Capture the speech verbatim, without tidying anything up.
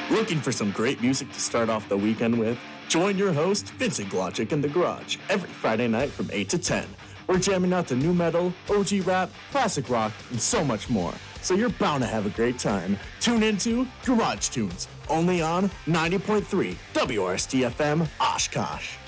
Looking for some great music to start off the weekend with? Join your host, Vincent Glotchick, in the garage every Friday night from eight to ten. We're jamming out to new metal, O G rap, classic rock, and so much more. So you're bound to have a great time. Tune into Garage Tunes, only on ninety point three W R S T F M Oshkosh.